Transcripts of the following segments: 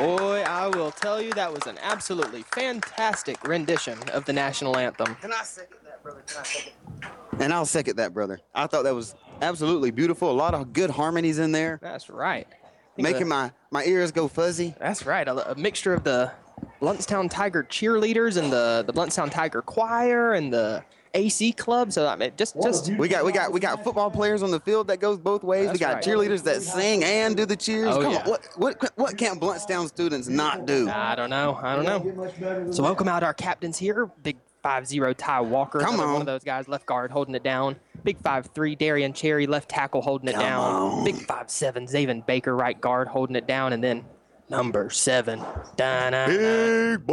Boy, I will tell you, that was an absolutely fantastic rendition of the national anthem. Can I second that, brother? And I'll second that, brother. I thought that was absolutely beautiful. A lot of good harmonies in there. That's right. Making my ears go fuzzy. That's right. A mixture of the Blountstown Tiger cheerleaders and the Blountstown Tiger choir and the AC club. So I mean, just we got football players on the field that goes both ways. That's we got right. cheerleaders that sing and do the cheers. Oh, Come yeah. on, what can't Blountstown students not do? I don't know. So welcome out our captains here. Big 5'0" Ty Walker. Come on. One of those guys, left guard, holding it down. Big 5'3" Darian Cherry, left tackle, holding it down. on. Big 5'7" Zaven Baker, right guard, holding it down. And then number 7. Big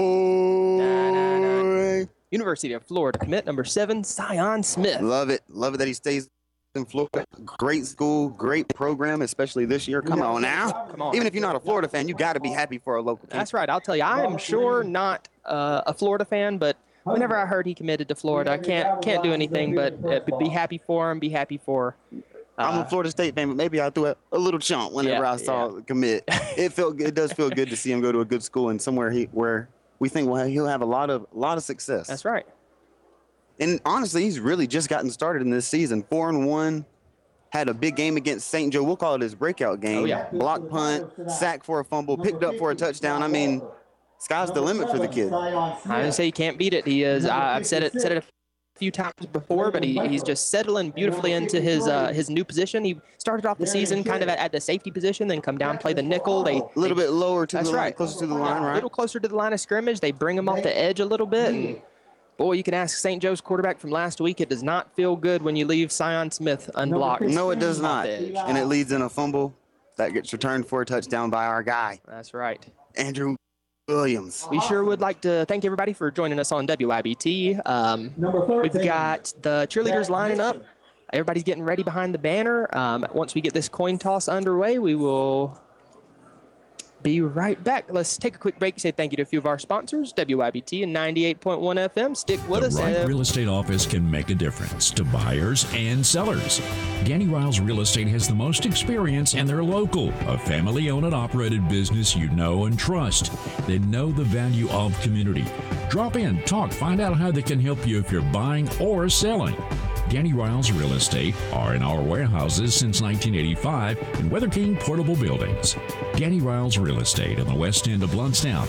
boy. University of Florida commit number 7, Zion Smith. Love it that he stays in Florida. Great school, great program, especially this year. Come on now. Come on. Even if you're not a Florida fan, you got to be happy for a local team. That's right. I'll tell you, I am sure not a Florida fan, but whenever I heard he committed to Florida, I can't do anything but be happy for him, be happy for. I'm a Florida State fan, but maybe I threw a little chomp whenever I saw it commit. It does feel good to see him go to a good school and somewhere where we think he'll have a lot of success. That's right. And honestly, he's really just gotten started in this season. 4-1, had a big game against St. Joe. We'll call it his breakout game. Oh, yeah. Block punt, sack for a fumble, picked up for a touchdown. I mean, sky's the limit for the kid. I would say you can't beat it. He is. I've said it a few times before, but he's just settling beautifully into his new position. He started off the season kind of at the safety position, then come down, play the nickel. A little bit lower to the line, right. closer to the line, A right? little closer to the line of scrimmage. They bring him off the edge a little bit. And boy, you can ask St. Joe's quarterback from last week. It does not feel good when you leave Zion Smith unblocked. No, it does not. Edge. And it leads in a fumble that gets returned for a touchdown by our guy, That's right. Andrew Williams. We sure would like to thank everybody for joining us on WIBT. We've got the cheerleaders lining up. Everybody's getting ready behind the banner. Once we get this coin toss underway, we will be right back. Let's take a quick break and say thank you to a few of our sponsors, WIBT and 98.1 FM. Stick with us. The right real estate office can make a difference to buyers and sellers. Danny Riles Real Estate has the most experience, and they're local, a family-owned and operated business you know and trust. They know the value of community. Drop in, talk, find out how they can help you if you're buying or selling. Danny Riles Real Estate are in our warehouses since 1985 in Weather King Portable Buildings. Danny Riles Real Estate on the west end of Blountstown,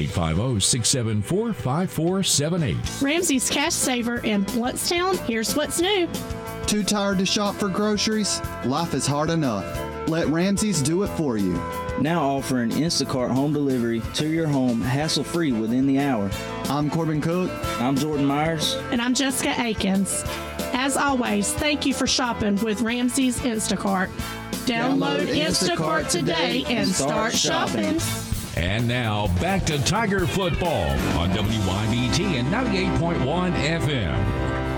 850-674-5478. Ramsey's Cash Saver in Blountstown. Here's what's new. Too tired to shop for groceries? Life is hard enough. Let Ramsey's do it for you. Now offering Instacart home delivery to your home hassle-free within the hour. I'm Corbin Cook. I'm Jordan Myers. And I'm Jessica Akins. As always, thank you for shopping with Ramsey's Instacart. Download Instacart today and start shopping. And now, back to Tiger football on WYBT and 98.1 FM.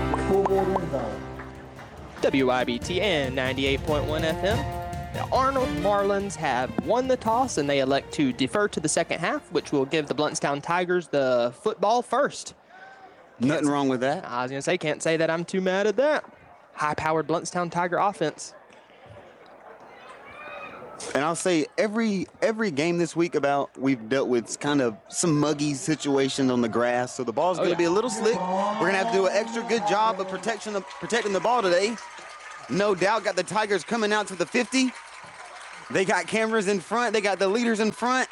WIBT and 98.1 FM. The Arnold Marlins have won the toss, and they elect to defer to the second half, which will give the Blountstown Tigers the football first. Nothing wrong with that. I was going to say, can't say that I'm too mad at that. High-powered Blountstown Tiger offense. And I'll say every game this week we've dealt with kind of some muggy situations on the grass, so the ball's going to be a little slick. We're going to have to do an extra good job of protecting the ball today. No doubt, got the Tigers coming out to the 50. They got cameras in front. They got the leaders in front.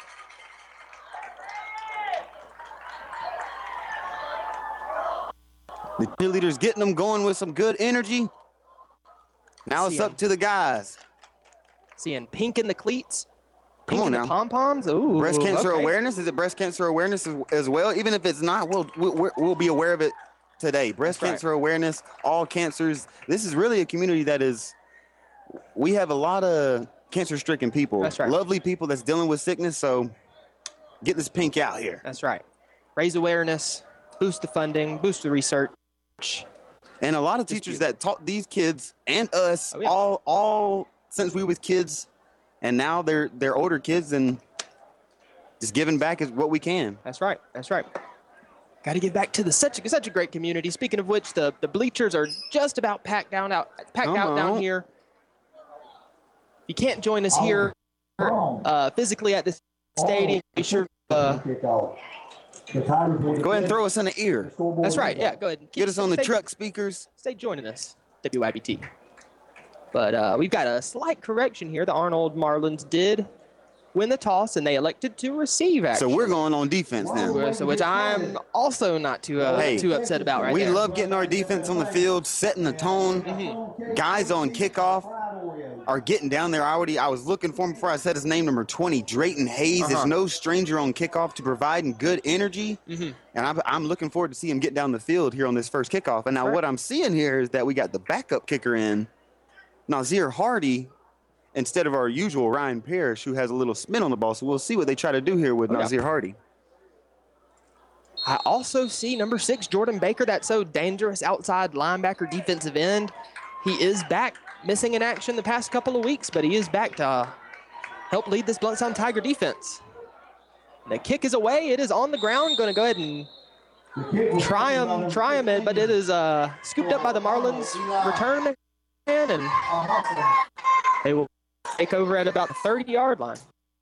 The cheerleaders getting them going with some good energy. Now it's up to the guys. Seeing pink in the cleats. Come on now. Pom-poms. Ooh. Breast cancer awareness. Is it breast cancer awareness as well? Even if it's not, we'll be aware of it today. Breast cancer awareness, all cancers. This is really a community we have a lot of cancer-stricken people. That's right. Lovely people that's dealing with sickness, so get this pink out here. That's right. Raise awareness, boost the funding, boost the research. And a lot of teachers that taught these kids and us all since we were kids, and now they're older kids and just giving back is what we can. That's right. That's right. Got to get back to such a great community. Speaking of which, the bleachers are just about packed out down here. You can't join us here physically at this stadium. Be sure. Go ahead and throw us in the ear. That's right. Yeah, go ahead. Get us on the truck speakers. Stay joining us, WIBT. But we've got a slight correction here. The Arnold Marlins did win the toss, and they elected to receive action. So we're going on defense now. So which I'm also not too upset about right we there. love getting our defense on the field, setting the tone. Guys on kickoff are getting down there already. I was looking for him before I said his name, number 20, Drayton Hayes. Is no stranger on kickoff to providing good energy. And I'm looking forward to see him get down the field here on this first kickoff. And now what I'm seeing here is that we got the backup kicker in, Nazir Hardy, instead of our usual Ryan Parrish, who has a little spin on the ball. So we'll see what they try to do here with Nazir Hardy. I also see number 6, Jordan Baker, that so dangerous outside linebacker defensive end. He is back, missing in action the past couple of weeks, but he is back to help lead this Blountstown Tiger defense. The kick is away. It is on the ground. Going to go ahead and try him in, but it is scooped up by the Marlins return man, and they will take over at about the 30-yard line.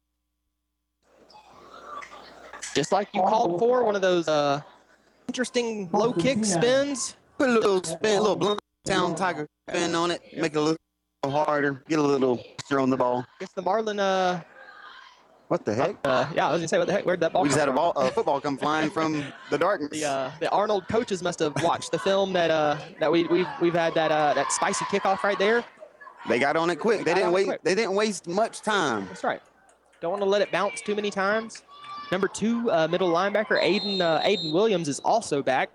Just like you called for, one of those interesting low kick spins. Put a little spin, a little Blountstown Tiger spin on it, make it a little harder, get a little pressure on the ball. Guess the Marlin. What the heck? Yeah, I was gonna say, what the heck? Where'd that ball? We just come had from? a football come flying from the darkness. The Arnold coaches must have watched the film that we've had that spicy kickoff right there. They got on it quick. They didn't waste much time. That's right. Don't want to let it bounce too many times. Number 2, middle linebacker Aiden Williams is also back.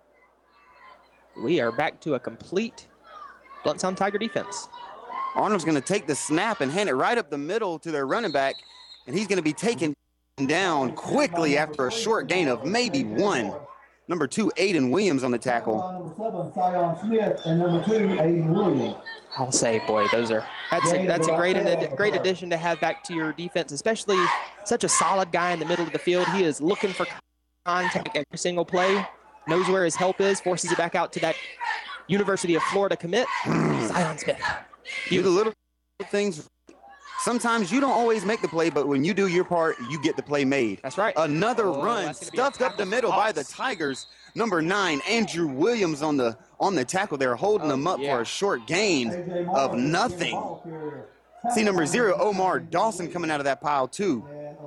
We are back to a complete Blountstown Tiger defense. Arnold's going to take the snap and hand it right up the middle to their running back, and he's going to be taken down quickly after a short gain of maybe 1. Number 2, Aiden Williams on the tackle. Number 7, Sion Smith, and number 2, Aiden Williams. I'll say, boy, that's a great addition to have back to your defense, especially such a solid guy in the middle of the field. He is looking for contact every single play, knows where his help is, forces it back out to that University of Florida commit, Sion Smith. Do the little things. Sometimes you don't always make the play, but when you do your part, you get the play made. That's right. Another run stuffed up the middle by the Tigers. Number 9, Andrew Williams on the tackle there, holding them up for a short gain of nothing. See number 0, Omar Dawson, coming out of that pile too.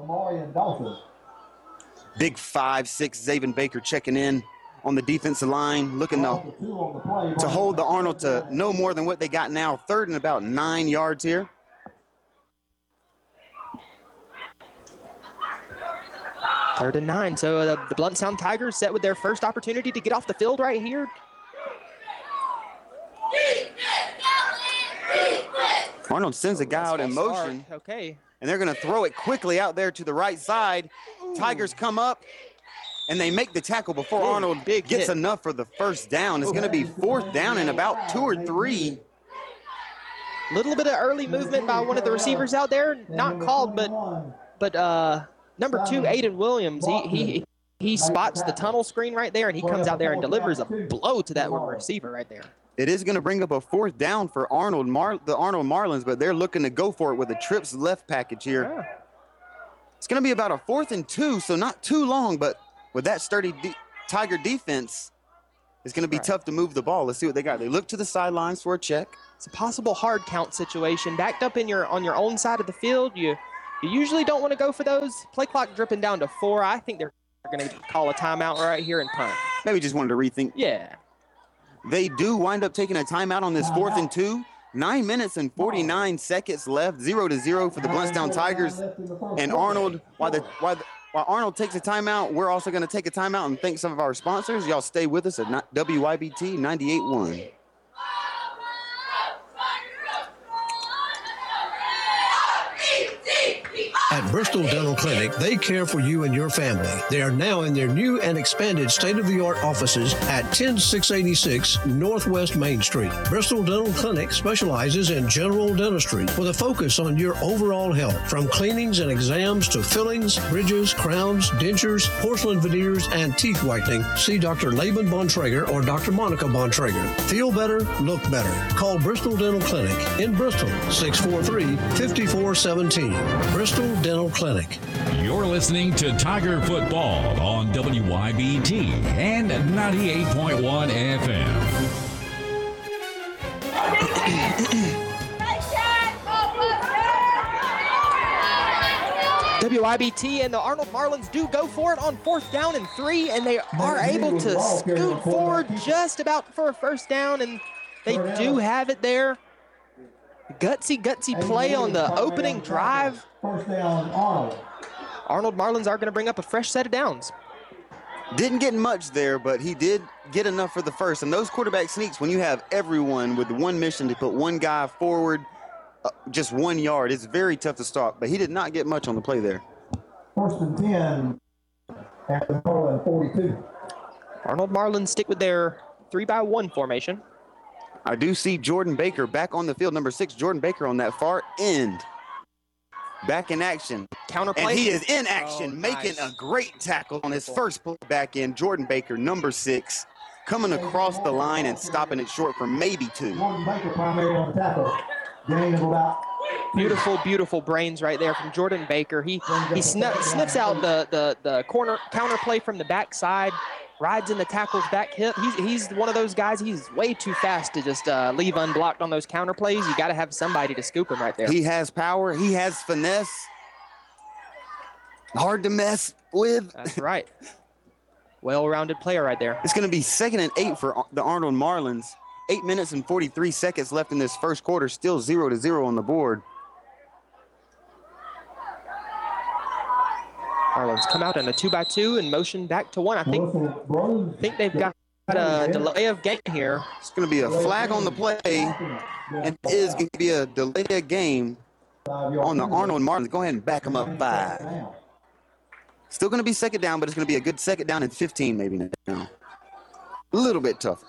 Big 5'6" Zaven Baker checking in on the defensive line, looking to hold the Arnold to no more than what they got now. 3rd and about 9 yards here. Third and 9. So the Blountstown Tigers set with their first opportunity to get off the field right here. Arnold sends a guy out in motion. Okay. And they're going to throw it quickly out there to the right side. Tigers come up, and they make the tackle before Arnold gets enough for the first down. It's going to be 4th down and about 2 or 3. Little bit of early movement by one of the receivers out there. Not called, but number 2, Aiden Williams, he spots the tunnel screen right there, and he comes out there and delivers a blow to that receiver right there. It is going to bring up a 4th down for the Arnold Marlins, but they're looking to go for it with a trips left package here. Yeah. It's going to be about a 4th and 2, so not too long, but with that sturdy Tiger defense, it's going to be tough to move the ball. Let's see what they got. They look to the sidelines for a check. It's a possible hard count situation. Backed up on your own side of the field, you usually don't want to go for those. Play clock dripping down to 4. I think they're going to call a timeout right here and punt. Maybe just wanted to rethink. Yeah. They do wind up taking a timeout on this 4th and 2. 9 minutes and 49 seconds left. 0-0 for the Blountstown Tigers. And Arnold, while Arnold takes a timeout, we're also going to take a timeout and thank some of our sponsors. Y'all stay with us at WIBT 98.1. At Bristol Dental Clinic, they care for you and your family. They are now in their new and expanded state-of-the-art offices at 10686 Northwest Main Street. Bristol Dental Clinic specializes in general dentistry with a focus on your overall health, from cleanings and exams to fillings, bridges, crowns, dentures, porcelain veneers, and teeth whitening. See Dr. Laban Bontrager or Dr. Monica Bontrager. Feel better, look better. Call Bristol Dental Clinic in Bristol, 643-5417. Bristol Dental Dental Clinic. You're listening to Tiger Football on WYBT and 98.1 FM. WIBT and the Arnold Marlins do go for it on 4th down and 3, and they are able to scoot forward just about for a first down, and they do have it there. Gutsy play on the opening drive. First down, Arnold. Arnold Marlins are going to bring up a fresh set of downs. Didn't get much there, but he did get enough for the first. And those quarterback sneaks, when you have everyone with one mission to put one guy forward, just 1 yard, it's very tough to stop. But he did not get much on the play there. First and 10 at the Marlin 42. Arnold Marlins stick with their 3-by-1 formation. I do see Jordan Baker back on the field, number 6, Jordan Baker on that far end. Back in action. Counterplay. And he is in action, nice. making a great tackle on his first play back in. Jordan Baker, number 6, coming across the line and stopping it short for maybe 2. Jordan Baker primarily on the tackle. Gain of about. Beautiful brains right there from Jordan Baker. He sniffs out the corner counterplay from the backside, rides in the tackle's back hip. He's one of those guys, he's way too fast to just leave unblocked on those counter plays. You got to have somebody to scoop him right there. He has power. He has finesse. Hard to mess with. That's right. Well-rounded player right there. It's going to be 2nd and 8 for the Arnold Marlins. 8 minutes and 43 seconds left in this first quarter. Still 0-0 on the board. Marlins come out in a 2-by-2 and motion back to 1. I think they've got a delay of game here. It's going to be a flag on the play, and it is going to be a delay of game on the Arnold Marlins. Go ahead and back them up 5. Still going to be 2nd down, but it's going to be a good 2nd down and 15 maybe now. A little bit tougher.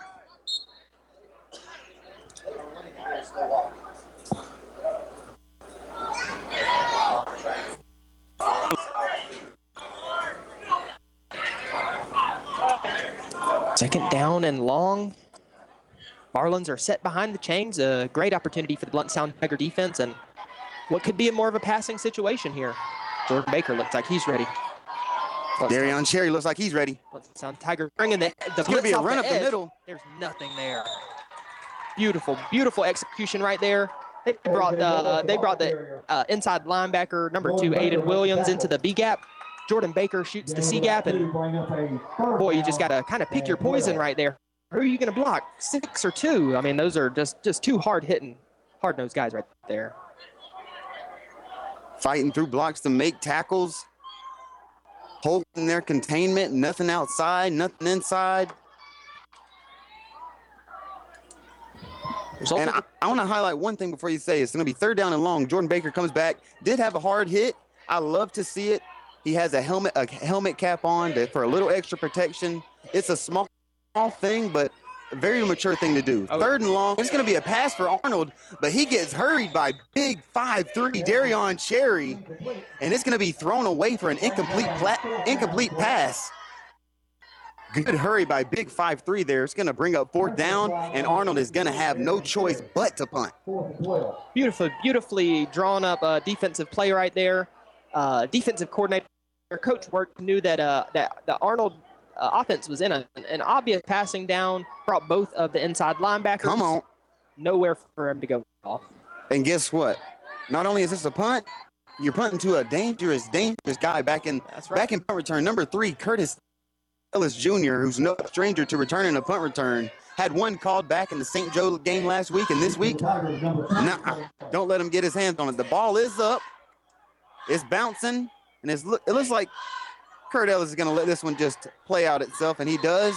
Second down and long. Marlins are set behind the chains. A great opportunity for the Blountstown Tiger defense, and what could be more of a passing situation here. Jordan Baker looks like he's ready. Darion Cherry looks like he's ready. Blountstown Tiger bringing the It's going to be a run up the middle. There's nothing there. Beautiful execution right there. They brought the inside linebacker, number 2, Aiden Williams, into the B gap. Jordan Baker shoots the C gap, and boy, you just got to kind of pick your poison right there. Who are you going to block, 6 or 2? I mean, those are just two hard-hitting, hard-nosed guys right there. Fighting through blocks to make tackles. Holding their containment, nothing outside, nothing inside. And I want to highlight one thing before you say it's going to be 3rd down and long. Jordan Baker comes back. Did have a hard hit. I love to see it. He has a helmet cap on for a little extra protection. It's a small thing, but a very mature thing to do. 3rd and long. It's going to be a pass for Arnold, but he gets hurried by big 5'3" Darion Cherry, and it's going to be thrown away for an incomplete pass. Good hurry by big 5'3" there. It's going to bring up 4th down, and Arnold is going to have no choice but to punt. Beautifully drawn up defensive play right there. Defensive coordinator Coach Work knew that the Arnold offense was in an obvious passing down, brought both of the inside linebackers. Come on. Nowhere for him to go off. And guess what? Not only is this a punt, you're punting to a dangerous guy back in punt return. Number 3, Curtis Ellis Jr., who's no stranger to returning a punt return. Had one called back in the St. Joe game last week, and this week, don't let him get his hands on it. The ball is up. It's bouncing, and it looks like Kurt Ellis is going to let this one just play out itself, and he does.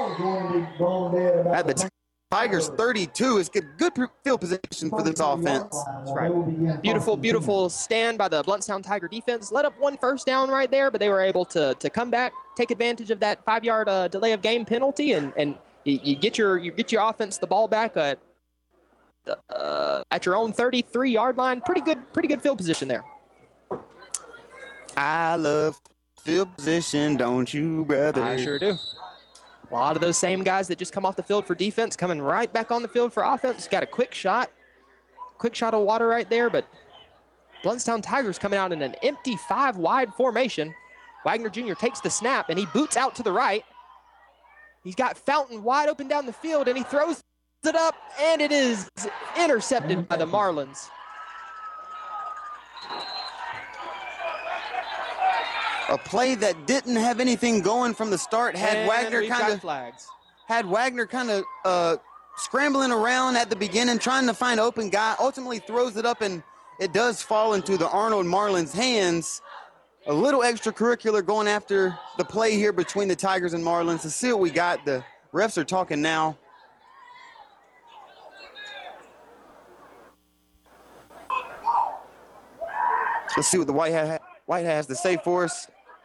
At the Tigers 32 is good field position for this offense. That's right. Beautiful stand by the Blountstown Tiger defense. Let up 1 first down right there, but they were able to come back, take advantage of that 5-yard delay of game penalty, and you get your offense the ball back at your own 33-yard line. Pretty good field position there. I love field position, don't you, brother? I sure do. A lot of those same guys that just come off the field for defense coming right back on the field for offense. Got a quick shot of water right there, but Blountstown Tigers coming out in an empty 5-wide formation. Wagner Jr. takes the snap, and he boots out to the right. He's got Fountain wide open down the field, and he throws it up, and it is intercepted by the Marlins. A play that didn't have anything going from the start had And Wagner we've kind got of flags. scrambling around at the beginning, trying to find an open guy. Ultimately throws it up, and it does fall into the Arnold Marlins' hands. A little extracurricular going after the play here between the Tigers and Marlins. Let's see what we got. The refs are talking now. Let's see what the White Hat has to say for us.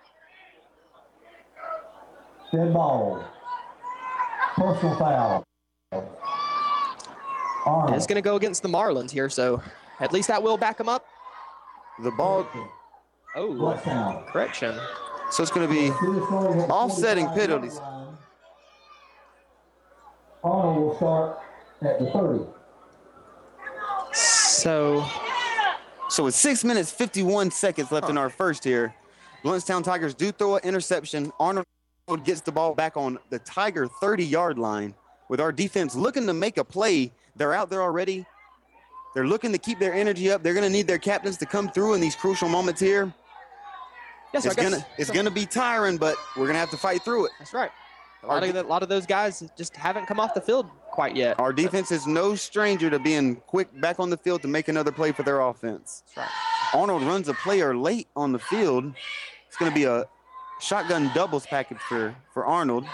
Dead ball. Personal foul. Arnold. It's going to go against the Marlins here, so at least that will back them up. The ball, Oh, Touchdown. correction. so it's going to be offsetting penalties. Arnold will start at the 30. So So with 6 minutes, 51 seconds left in our first here, Blountstown Tigers do throw an interception. Arnold gets the ball back on the Tiger 30-yard line with our defense looking to make a play. They're out there already. They're looking to keep their energy up. They're going to need their captains to come through in these crucial moments here. yes, It's gonna be tiring, but we're gonna have to fight through it. That's right. A lot of those guys just haven't come off the field quite yet. Our defense is no stranger to being quick back on the field to make another play for their offense. That's right. Arnold runs a player late on the field. It's gonna be a shotgun doubles package for Arnold.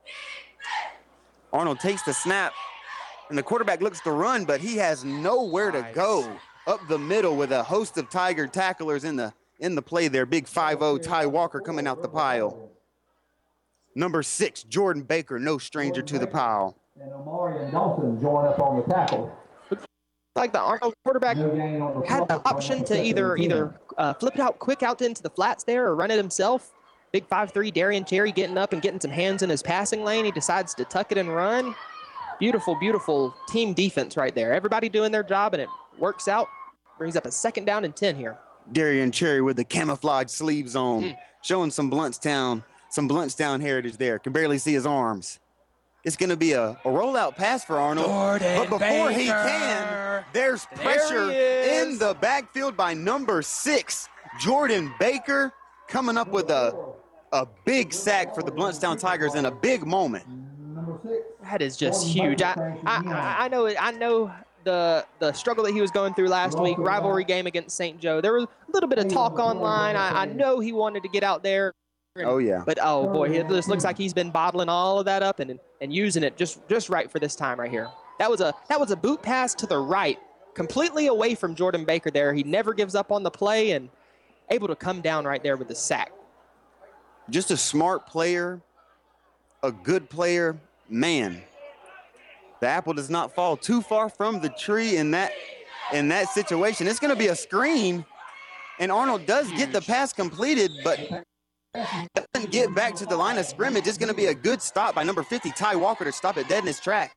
Arnold takes the snap, and the quarterback looks to run, but he has nowhere to go up the middle with a host of Tiger tacklers in the play there. Big 5-0 Ty Walker coming out the pile. Number 6, Jordan Baker, no stranger to the pile. And Omari and Dawson join up on the tackle. Like the Arnold quarterback No gain on the had the play. option to either flip it out quick out into the flats there or run it himself. Big 5'3" Darian Cherry getting up and getting some hands in his passing lane. He decides to tuck it and run. Beautiful, beautiful team defense right there. Everybody doing their job, and it works out. Brings up a 2nd down and 10 here. Darian Cherry with the camouflage sleeves on, showing some Blountstown heritage there. Can barely see his arms. It's going to be a rollout pass for Arnold. But before he can, there's pressure in the backfield by number 6, Jordan Baker, coming up with a big sack for the Blountstown Tigers in a big moment. That is just huge. I know the struggle that he was going through last week, rivalry game against St. Joe. There was a little bit of talk online. I know he wanted to get out there. Oh, yeah. But, oh, boy, it just looks like he's been bottling all of that up and using it just right for this time right here. That was a boot pass to the right, completely away from Jordan Baker there. He never gives up on the play and able to come down right there with the sack. Just a smart player, a good player. Man, the apple does not fall too far from the tree in that situation. It's going to be a screen, and Arnold does get the pass completed, but doesn't get back to the line of scrimmage. It's going to be a good stop by number 50, Ty Walker, to stop it dead in his tracks.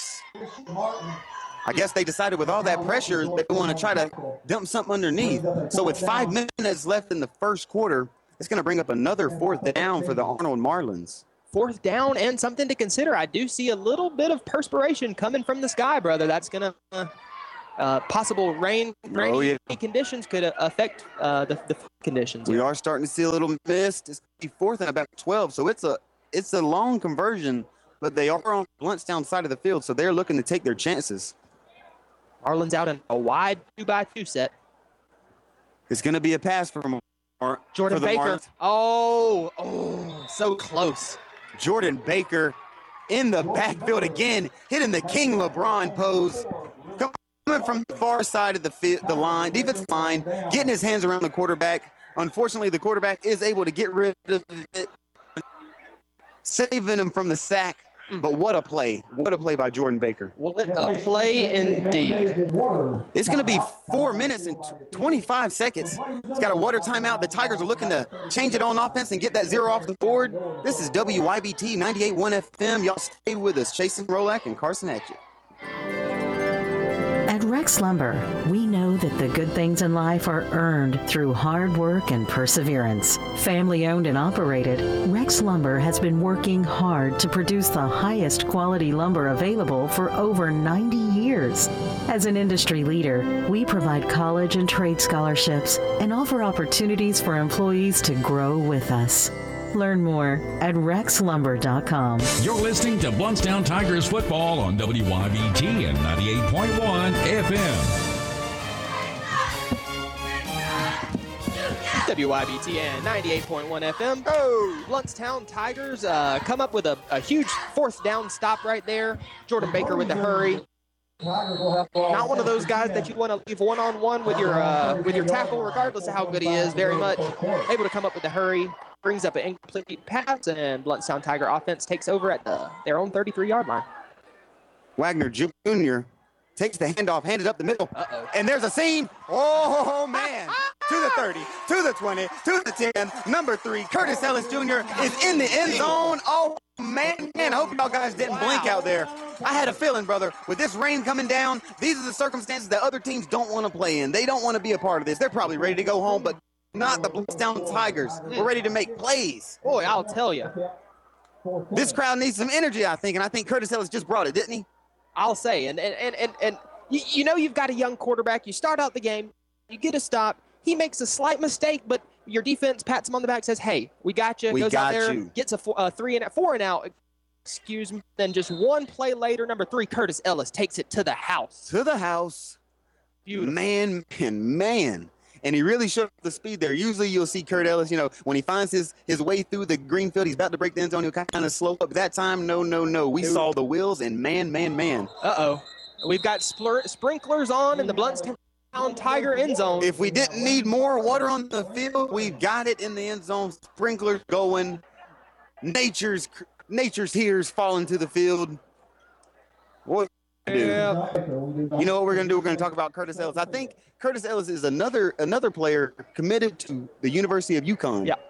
I guess they decided with all that pressure they want to try to dump something underneath. So with 5 minutes left in the first quarter, it's going to bring up another 4th down for the Arnold Marlins. 4th down and something to consider. I do see a little bit of perspiration coming from the sky, brother. That's going to possible rainy conditions could affect the conditions. We are starting to see a little mist. It's 4th and about 12, so it's a long conversion, but they are on Blountstown side of the field, so they're looking to take their chances. Marlins out in a wide 2x2 set. It's going to be a pass from Jordan Baker. Marlins. Oh, so close. Jordan Baker in the backfield again, hitting the King LeBron pose. Coming from the far side of the line, defensive line, getting his hands around the quarterback. Unfortunately, the quarterback is able to get rid of it, saving him from the sack. But what a play. What a play by Jordan Baker. What a play indeed. It's going to be 4 minutes and 25 seconds. It's got a water timeout. The Tigers are looking to change it on offense and get that 0 off the board. This is WYBT 98.1 FM. Y'all stay with us. Jason Rolak and Carson Hatchett. At Rex Lumber, we know that the good things in life are earned through hard work and perseverance. Family owned and operated, Rex Lumber has been working hard to produce the highest quality lumber available for over 90 years. As an industry leader, we provide college and trade scholarships and offer opportunities for employees to grow with us. Learn more at rexlumber.com. You're listening to Blountstown Tigers football on WYBT and 98.1 FM. WYBT and 98.1 FM. Oh, Blountstown Tigers come up with a huge fourth down stop right there. Jordan Baker with the hurry. Not one of those guys that you want to leave one-on-one with your tackle, regardless of how good he is. Very much able to come up with the hurry. Brings up an incomplete pass, and Blountstown Tiger offense takes over at their own 33-yard line. Wagner Jr. takes the handoff, handed up the middle, and there's a seam. Oh, man. To the 30, to the 20, to the 10. Number 3, Curtis Ellis Jr. is in the end zone. Oh, man. I hope y'all guys didn't blink out there. I had a feeling, brother, with this rain coming down, these are the circumstances that other teams don't want to play in. They don't want to be a part of this. They're probably ready to go home, but not the Blountstown Tigers. We're ready to make plays. Boy, I'll tell you. This crowd needs some energy, I think, and I think Curtis Ellis just brought it, didn't he? I'll say. And you know you've got a young quarterback. You start out the game, you get a stop. He makes a slight mistake, but your defense pats him on the back, says, hey, we got you. Goes out there, gets a 4 and out. Excuse me. Then just one play later, number 3, Curtis Ellis takes it to the house. To the house. Beautiful. Man. And he really showed the speed there. Usually you'll see Kurt Ellis, when he finds his way through the green field, he's about to break the end zone, he'll kind of slow up. That time, no. We saw the wheels, and man. Uh-oh. We've got sprinklers on in the Blountstown Tiger end zone. If we didn't need more water on the field, we've got it in the end zone. Sprinklers going. Nature's tears falling to the field. What? Yeah. You know what we're going to do? We're going to talk about Curtis Ellis. I think Curtis Ellis is another player committed to the University of UConn. Yeah.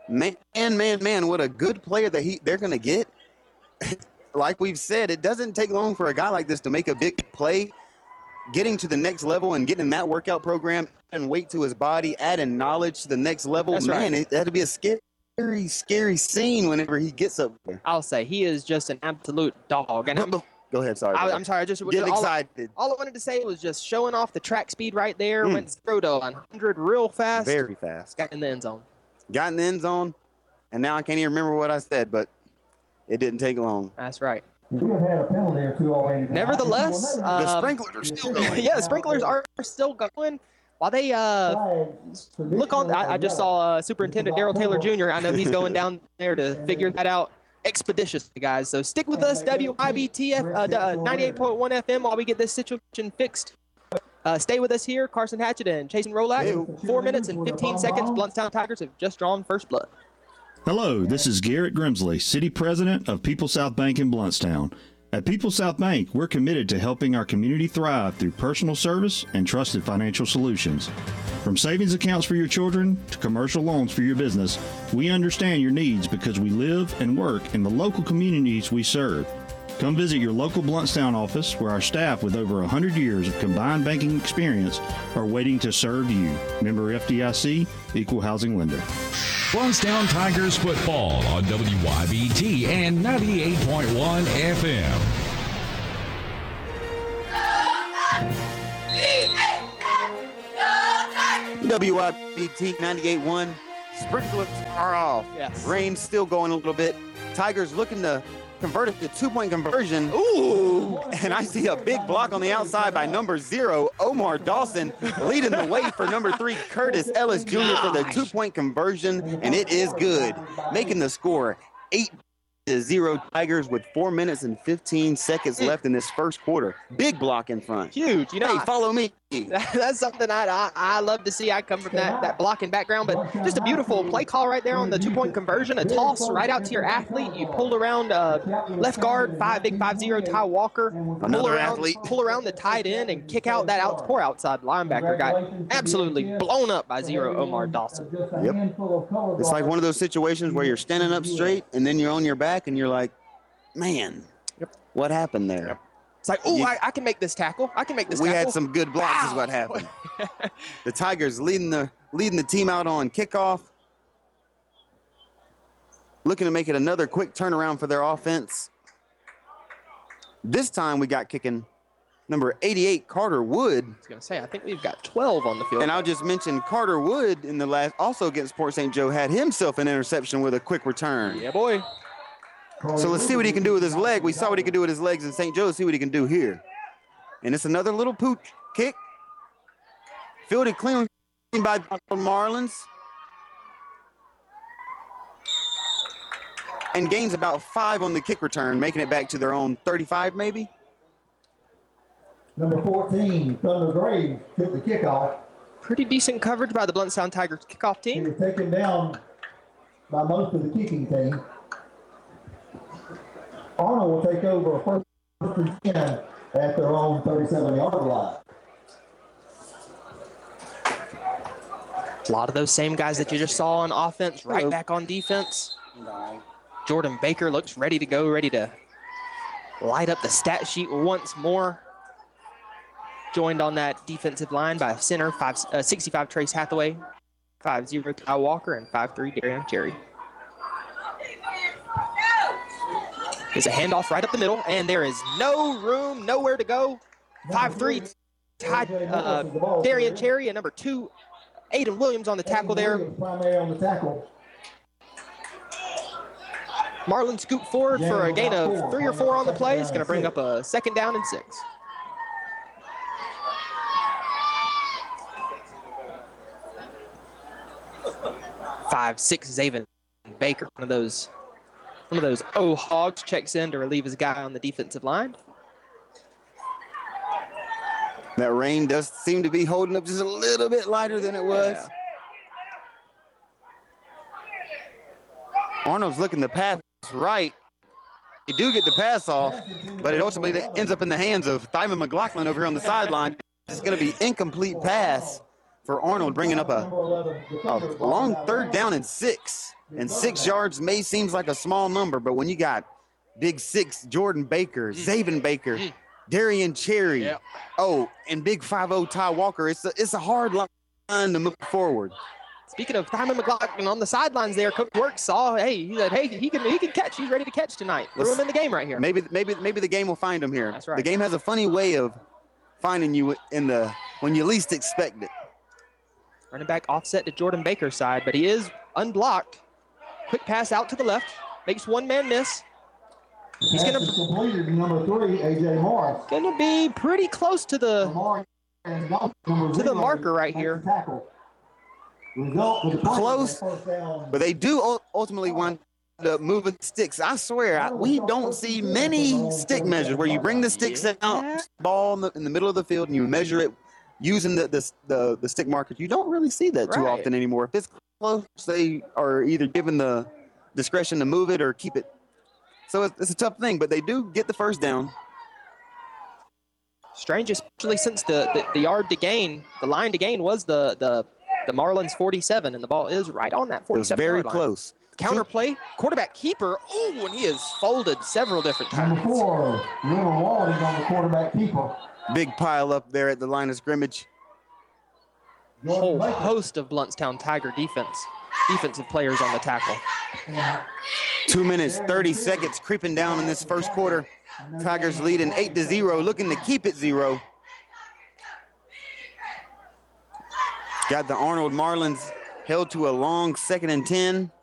Man, what a good player that they're going to get. Like we've said, it doesn't take long for a guy like this to make a big play. Getting to the next level and getting that workout program and weight to his body, adding knowledge to the next level. That's man, right. That'd be a scary scene whenever he gets up there. I'll say he is just an absolute dog. And Go ahead, sorry. I'm sorry. I just get excited. All I wanted to say was just showing off the track speed right there. Went 0 to 100 real fast. Very fast. Got in the end zone. And now I can't even remember what I said, but it didn't take long. That's right. We have had a penalty or two already. Nevertheless, the sprinklers are still going. Yeah, the sprinklers are still going. While they look on, I just saw Superintendent Darrell Taylor Jr. I know he's going down there to figure that out expeditiously, guys. So stick with us, WIBT 98.1 FM, while we get this situation fixed. Stay with us here, Carson Hatchett and Chasen Rolak. 4 minutes and 15 seconds. Blountstown Tigers have just drawn first blood. Hello, this is Garrett Grimsley, City President of People South Bank in Blountstown. At People South Bank, we're committed to helping our community thrive through personal service and trusted financial solutions. From savings accounts for your children to commercial loans for your business, we understand your needs because we live and work in the local communities we serve. Come visit your local Blountstown office where our staff with over 100 years of combined banking experience are waiting to serve you. Member FDIC, Equal Housing Lender. Blountstown Tigers football on WYBT and 98.1 FM. WYBT 98.1. Sprinklers are off. Yes. Rain's still going a little bit. Tigers looking to convert it to 2-point conversion. Ooh! And I see a big block on the outside by number 0, Omar Dawson, leading the way for number 3, Curtis Ellis Jr. for the 2-point conversion, and it is good. Making the score 8-0 Tigers with 4 minutes and 15 seconds left in this first quarter. Big block in front. Huge. Hey, follow me. That's something I love to see. I come from that blocking background, but just a beautiful play call right there on the 2-point conversion. A toss right out to your athlete. You pull around left guard, 5'0" Ty Walker. Another athlete. Pull around the tight end and kick out that poor outside linebacker guy. Absolutely blown up by 0 Omar Dawson. Yep. It's like one of those situations where you're standing up straight and then you're on your back and you're like, man, what happened there? It's like, oh, I can make this tackle. I can make this we tackle. had some good blocks is what happened. The Tigers leading the team out on kickoff. Looking to make it another quick turnaround for their offense. This time we got kicking number 88, Carter Wood. I was going to say, I think we've got 12 on the field. And I'll just mention Carter Wood in the last, also against Port St. Joe, had himself an interception with a quick return. Yeah, boy. So let's see what he can do with his leg. We saw what he could do with his legs in St. Joe. Let's see what he can do here. And it's another little pooch kick. Fielded clean by the Marlins. And gains about 5 on the kick return, making it back to their own 35 maybe. Number 14, Thunder Graves, took the kickoff. Pretty decent coverage by the Blountstown Tigers kickoff He team. was taken down by most of the kicking team. Arnold will take over first and 10 at their own 37-yard line. A lot of those same guys that you just saw on offense, right back on defense. Jordan Baker looks ready to go, ready to light up the stat sheet once more. Joined on that defensive line by center 65 Trace Hathaway, 5'0 Ty Walker, and 5'3 Darian Cherry. There's a handoff right up the middle, and there is no room, nowhere to go. 5'3 Darian Cherry, and number 2, Aiden Williams on the tackle there. Marlin scoop forward for a gain of 3 or 4 on the play. It's going to bring up a 2nd down and 6. Five, 6, Zaven Baker, one of those Hogs checks in to relieve his guy on the defensive line. That rain does seem to be holding up just a little bit lighter than it was. Yeah. Arnold's looking to pass right. He do get the pass off, but it ultimately ends up in the hands of Thyman McLaughlin over here on the sideline. It's going to be incomplete pass for Arnold, bringing up a long 3rd down and 6. And 6 yards may seems like a small number, but when you got big 6 Jordan Baker, Zaven Baker, Darian Cherry, and big 5'0 Ty Walker, it's a hard line to move forward. Speaking of Thyman McLaughlin on the sidelines there, Coach Works saw, he said, hey, he can catch. He's ready to catch tonight. Throw him in the game right here. Maybe the game will find him here. That's right. The game has a funny way of finding you when you least expect it. Running back offset to Jordan Baker's side, but he is unblocked. Quick pass out to the left. Makes one man miss. He's going to completed number 3, AJ Morris. Going to be pretty close to the marker right here. Close, but they do ultimately wind up moving sticks. I swear, we don't see many stick measures where you bring the sticks out, ball in the middle of the field, and you measure it using the stick markers. You don't really see that too often anymore. If it's close, they are either given the discretion to move it or keep it. So it's a tough thing, but they do get the 1st down. Strange, especially since the yard to gain, the line to gain was the Marlins 47, and the ball is right on that 47. It was very close. Counter play, quarterback keeper. Oh, and he is folded several different times. Number 4, River Ward is on the quarterback keeper. Big pile up there at the line of scrimmage. Whole host of Blountstown Tiger defensive players on the tackle. 2 minutes, 30 seconds creeping down in this first quarter. Tigers leading 8-0, looking to keep it 0. Got the Arnold Marlins held to a long 2nd and 10.